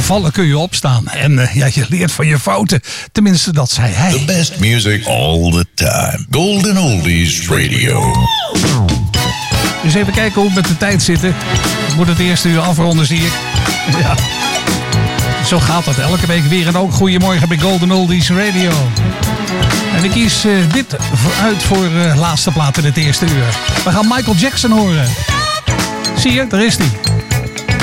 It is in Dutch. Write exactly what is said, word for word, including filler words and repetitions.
vallen kun je opstaan. En uh, ja, je leert van je fouten. Tenminste, dat zei hij. The best music all the time. Golden Oldies Radio. Dus even kijken hoe we met de tijd zitten. Ik moet het eerste uur afronden, zie ik. Ja. Zo gaat dat elke week weer. En ook goedemorgen bij Golden Oldies Radio. En ik kies uh, dit uit voor uh, laatste plaat in het eerste uur. We gaan Michael Jackson horen. Zie je, daar is hij.